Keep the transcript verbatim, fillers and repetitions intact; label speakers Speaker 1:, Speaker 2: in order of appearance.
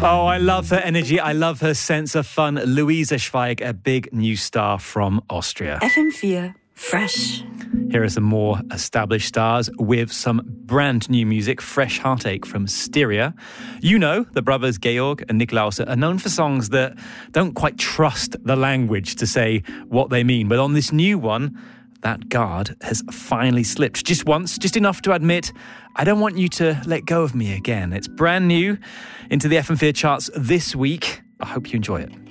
Speaker 1: Oh, I love her energy. I love her sense of fun. Luisa Schweig, a big new star from Austria.
Speaker 2: F M four, fresh.
Speaker 1: Here are some more established stars with some brand new music. Fresh Heartache from Styria. You know, the brothers Georg and Niklaus are known for songs that don't quite trust the language to say what they mean. But on this new one, that guard has finally slipped. Just once, just enough to admit, I don't want you to let go of me again. It's brand new into the F M four charts this week. I hope you enjoy it.